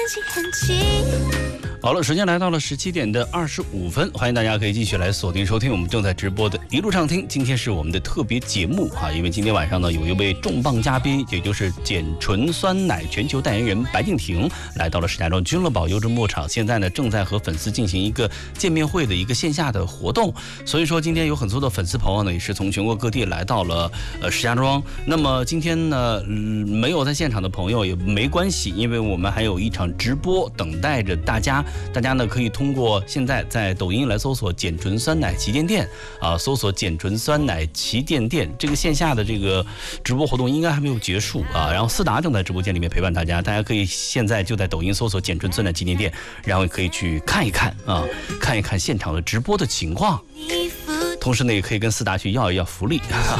好了，时间来到了17:25，欢迎大家可以继续来锁定收听我们正在直播的一路畅听。今天是我们的特别节目啊，因为今天晚上呢有一位重磅嘉宾，也就是碱醇酸奶全球代言人白敬亭来到了石家庄君乐宝优质牧场，现在呢正在和粉丝进行一个见面会的一个线下的活动，所以说今天有很多的粉丝朋友呢也是从全国各地来到了石家庄。那么今天呢没有在现场的朋友也没关系，因为我们还有一场直播等待着大家呢可以通过现在在抖音来搜索碱醇酸奶旗舰店啊，搜索碱醇酸奶旗舰店，这个线下的这个直播活动应该还没有结束啊。然后思达正在直播间里面陪伴大家，大家可以现在就在抖音搜索碱醇酸奶旗舰店，然后可以去看一看啊，看一看现场的直播的情况，同时呢也可以跟思达去要一要福利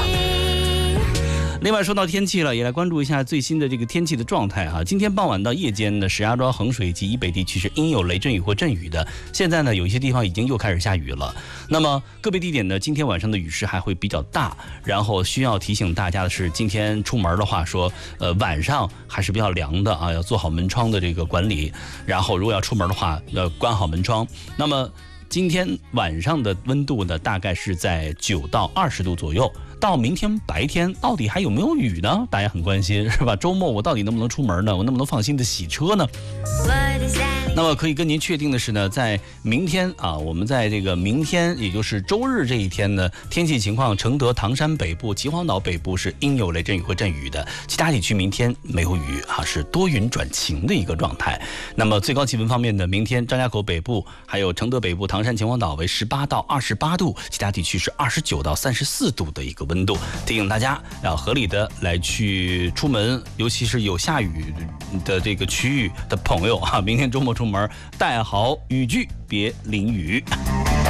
另外说到天气了，也来关注一下最新的这个天气的状态啊。今天傍晚到夜间呢，石家庄、衡水及以北地区是阴有雷阵雨或阵雨的。现在呢，有一些地方已经又开始下雨了。那么个别地点呢，今天晚上的雨势还会比较大。然后需要提醒大家的是，今天出门的话说，晚上还是比较凉的啊，要做好门窗的这个管理。然后如果要出门的话，要关好门窗。那么今天晚上的温度呢，大概是在9到20度左右。到明天白天到底还有没有雨呢？大家很关心是吧？周末我到底能不能出门呢？我能不能放心的洗车呢？那么可以跟您确定的是呢，在明天啊，我们在这个明天，也就是周日这一天呢，天气情况，承德、唐山北部、秦皇岛北部是阴有雷阵雨或阵雨的，其他地区明天没有雨啊，是多云转晴的一个状态。那么最高气温方面呢，明天张家口北部还有承德北部、唐山、秦皇岛为18到28度，其他地区是29到34度的一个温度。提醒大家要合理的来去出门，尤其是有下雨的这个区域的朋友啊，明天周末出门带好雨具，别淋雨。